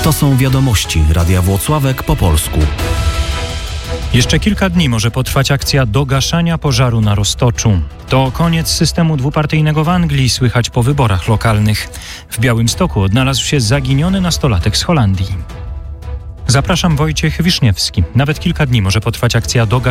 To są wiadomości Radia Włocławek po polsku. Jeszcze kilka dni może potrwać akcja dogaszania pożaru na Roztoczu. To koniec systemu dwupartyjnego w Anglii, słychać po wyborach lokalnych. W Białymstoku odnalazł się zaginiony nastolatek z Holandii. Zapraszam, Wojciech Wiszniewski. Nawet kilka dni może potrwać akcja dogaszania